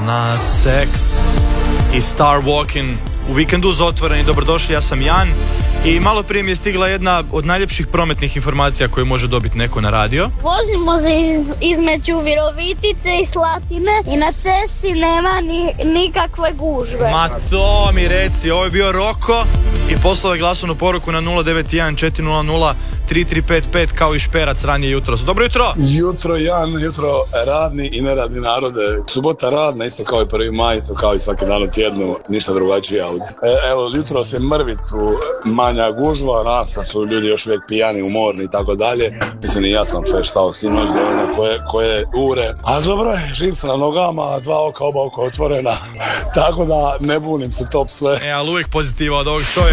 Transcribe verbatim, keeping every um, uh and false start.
na Sex i Star Walking u vikendu za otvoreni. Dobrodošli, ja sam Jan i malo prije mi je stigla jedna od najljepših prometnih informacija koju može dobiti neko na radio. Vozimo se iz, između Virovitice i Slatine i na cesti nema ni, nikakve gužve. Ma to mi reci, ovo je bio Roko i poslao je glasovnu poruku na nula devet jedan četiri nula nula tri tri pet pet kao i Šperac ranije jutros. Dobro jutro! Jutro Jan, jutro radni i neradni narode. Subota radna, isto kao i prvi maj, isto kao i svaki dan u tjednu, ništa drugačije. E, evo, jutro se mrvicu manja gužva, nasa su ljudi još uvijek pijani, umorni i tako dalje. Mislim i ja sam feštao sinoć na koje, koje ure. A dobro je, živ sam na nogama, dva oka, oba oka otvorena. Tako da ne bunim se, top sve. E, ali uvijek pozitiva od ovog čovjeka.